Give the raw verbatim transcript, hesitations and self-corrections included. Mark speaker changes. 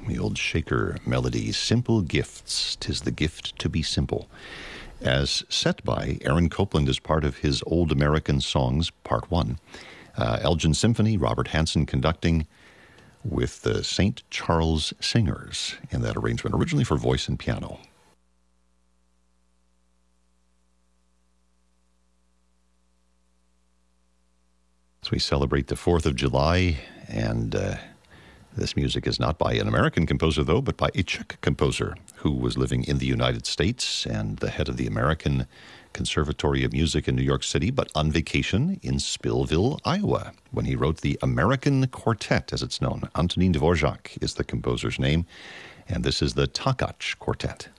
Speaker 1: the old Shaker melody, Simple Gifts, 'Tis the Gift to be Simple, as set by Aaron Copland as part of his Old American Songs, Part one. Uh, Elgin Symphony, Robert Hansen conducting with the Saint Charles Singers in that arrangement, originally for voice and piano. As we celebrate the fourth of July, and uh, this music is not by an American composer, though, but by a Czech composer who was living in the United States and the head of the American Conservatory of Music in New York City, but on vacation in Spillville, Iowa, when he wrote the American Quartet, as it's known. Antonín Dvořák is the composer's name, and this is the Takács Quartet.